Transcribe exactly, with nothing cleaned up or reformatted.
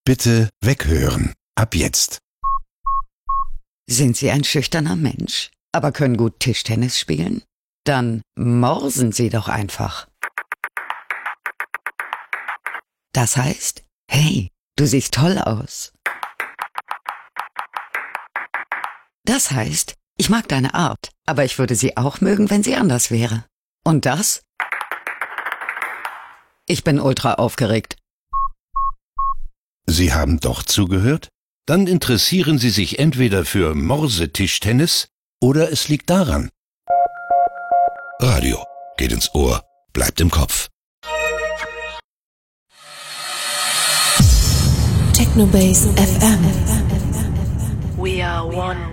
Bitte weghören. Ab jetzt. Sind Sie ein schüchterner Mensch, aber können gut Tischtennis spielen? Dann morsen Sie doch einfach. Das heißt, hey, du siehst toll aus. Das heißt, ich mag deine Art, aber ich würde sie auch mögen, wenn sie anders wäre. Und das? Ich bin ultra aufgeregt. Sie haben doch zugehört? Dann interessieren Sie sich entweder für Morsetischtennis oder es liegt daran. Radio geht ins Ohr, bleibt im Kopf. Technobase F M. We are one.